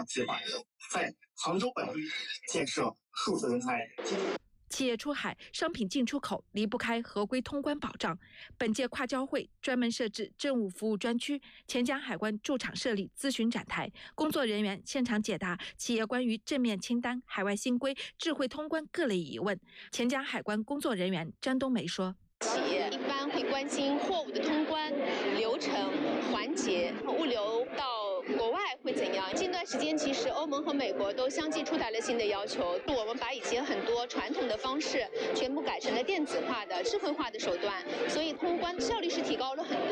上计划，在杭州本地建设数字人才。 企业出海，商品进出口离不开合规通关保障。本届跨交会专门设置政务服务专区，钱江海关驻场设立咨询展台，工作人员现场解答企业关于正面清单、海外新规、智慧通关各类疑问。钱江海关工作人员张冬梅说：“ 企业一般会关心货物的通关流程、环节、物流到国外会怎样。近段时间，其实欧盟和美国都相继出台了新的要求，我们把以前很多传统的方式全部改成了电子化的、智慧化的手段，所以通关效率是提高了很多。”